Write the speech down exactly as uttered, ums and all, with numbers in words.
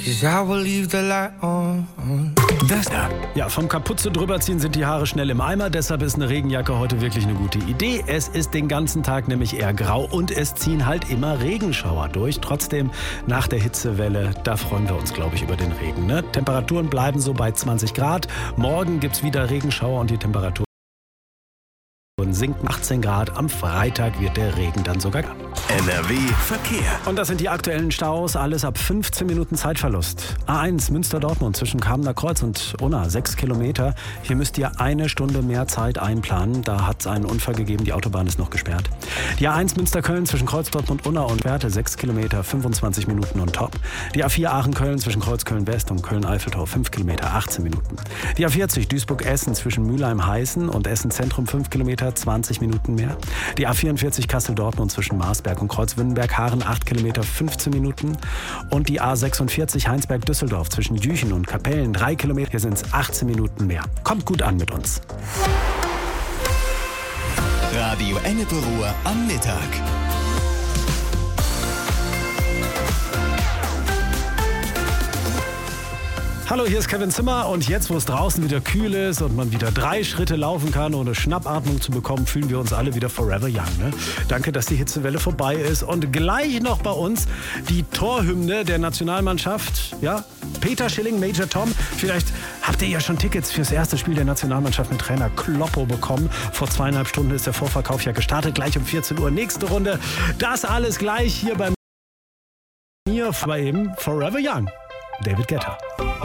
'cause I will leave the light on. Das da. Ja, vom Kapuze drüberziehen sind die Haare schnell im Eimer, deshalb ist eine Regenjacke heute wirklich eine gute Idee. Es ist den ganzen Tag nämlich eher grau und es ziehen halt immer Regenschauer durch. Trotzdem, nach der Hitzewelle, da freuen wir uns, glaube ich, über den Regen. Ne? Temperaturen bleiben so bei zwanzig Grad. Morgen gibt's wieder Regenschauer und die Temperatur sinken achtzehn Grad. Am Freitag wird der Regen dann sogar. N R W Verkehr. Und das sind die aktuellen Staus. Alles ab fünfzehn Minuten Zeitverlust. A eins Münster-Dortmund zwischen Kamener Kreuz und Unna, sechs Kilometer. Hier müsst ihr eine Stunde mehr Zeit einplanen. Da hat es einen Unfall gegeben. Die Autobahn ist noch gesperrt. Die A eins Münster-Köln zwischen Kreuzdorf und Unna und Werte, sechs Kilometer, fünfundzwanzig Minuten und top. Die A vier Aachen-Köln zwischen Kreuzköln-West und Köln-Eiffeltor, fünf Kilometer, achtzehn Minuten. Die A vierzig Duisburg-Essen zwischen Mülheim-Heißen und Essen-Zentrum, fünf Kilometer, zwanzig Minuten mehr. Die A vierundvierzig Kassel-Dortmund zwischen Marsberg und Kreuzwindenberg-Haaren, acht Kilometer, fünfzehn Minuten. Und die A sechsundvierzig Heinsberg-Düsseldorf zwischen Jüchen und Kapellen, drei Kilometer. Hier sind es achtzehn Minuten mehr. Kommt gut an mit uns. Radio Ennepe Ruhr am Mittag. Hallo, hier ist Kevin Zimmer und jetzt, wo es draußen wieder kühl ist und man wieder drei Schritte laufen kann, ohne Schnappatmung zu bekommen, fühlen wir uns alle wieder forever young. Ne? Danke, dass die Hitzewelle vorbei ist und gleich noch bei uns die Torhymne der Nationalmannschaft. Ja, Peter Schilling, Major Tom. Vielleicht habt ihr ja schon Tickets fürs erste Spiel der Nationalmannschaft mit Trainer Kloppo bekommen. Vor zweieinhalb Stunden ist der Vorverkauf ja gestartet, gleich um vierzehn Uhr. Nächste Runde. Das alles gleich hier bei mir, aber eben forever young. David Guetta.